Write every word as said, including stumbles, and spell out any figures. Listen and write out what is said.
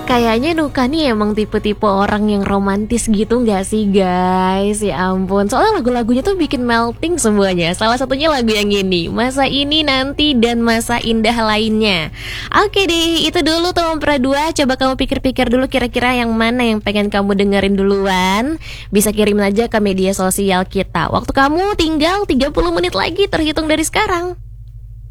Kayaknya Nuka nih emang tipe-tipe orang yang romantis gitu gak sih guys? Ya ampun, soalnya lagu-lagunya tuh bikin melting semuanya. Salah satunya lagu yang ini, Masa Ini Nanti dan Masa Indah Lainnya. Oke deh, itu dulu Tompra dua. Coba kamu pikir-pikir dulu kira-kira yang mana yang pengen kamu dengerin duluan. Bisa kirim aja ke media sosial kita. Waktu kamu tinggal tiga puluh menit lagi terhitung dari sekarang.